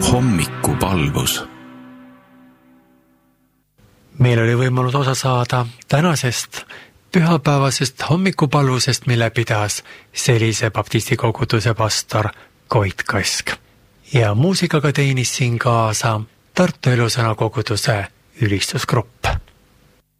Hommikupalvus. Meil oli võimalus osa saada tänasest pühapäevasest hommikupalvusest, mille pidas Selise baptisti koguduse pastor Koit Kask. Ja muusikaga teenis siin kaasa Tartu Elusõna koguduse ülistusgrupp.